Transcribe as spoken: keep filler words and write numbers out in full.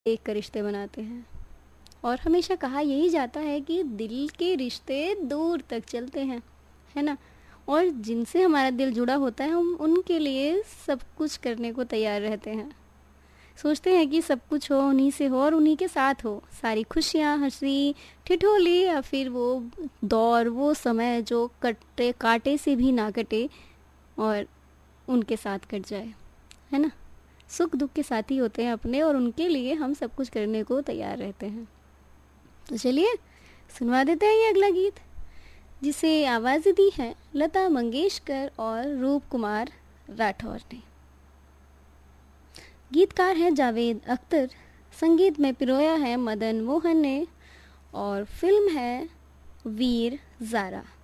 देख कर रिश्ते बनाते हैं। और हमेशा कहा यही जाता है कि दिल के रिश्ते दूर तक चलते हैं, है ना। और जिनसे हमारा दिल जुड़ा होता है हम उनके लिए सब कुछ करने को तैयार रहते हैं। सोचते हैं कि सब कुछ हो उन्हीं से हो और उन्हीं के साथ हो, सारी खुशियाँ, हंसी ठिठोली, या फिर वो दौर, वो समय जो कटे कांटे से भी ना कटे और उनके साथ कट जाए, है ना। सुख दुख के साथी होते हैं अपने, और उनके लिए हम सब कुछ करने को तैयार रहते हैं। तो चलिए सुनवा देते हैं ये अगला गीत, जिसे आवाज़ दी है लता मंगेशकर और रूप कुमार राठौर ने। गीतकार है जावेद अख्तर, संगीत में पिरोया है मदन मोहन ने, और फिल्म है वीर ज़ारा।